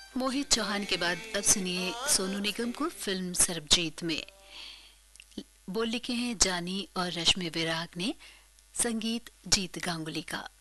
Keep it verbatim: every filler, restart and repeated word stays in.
मोहित चौहान के बाद अब सुनिए सोनू निगम को फिल्म सरबजीत में। बोल लिखे हैं जानी और रश्मि विराग ने, संगीत जीत गांगुली का।